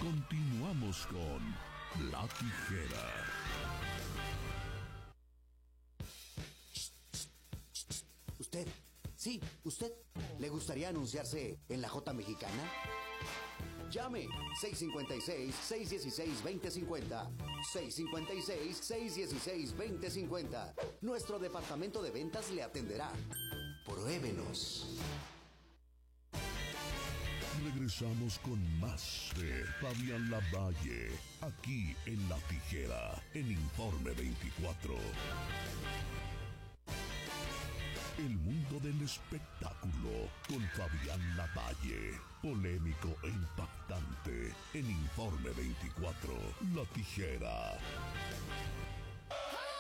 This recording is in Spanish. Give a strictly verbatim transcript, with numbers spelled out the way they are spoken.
Continuamos con La Tijera. ¿Usted? Sí, usted. ¿Le gustaría anunciarse en la J Mexicana? Llame seis cinco seis, seis uno seis, dos cero cinco cero. seis cinco seis, seis uno seis, dos cero cinco cero. Nuestro departamento de ventas le atenderá. Pruébenos. Regresamos con más de Fabián Lavalle, aquí en La Tijera, en Informe veinticuatro. El mundo del espectáculo con Fabián Lavalle, polémico e impactante en Informe veinticuatro, La Tijera.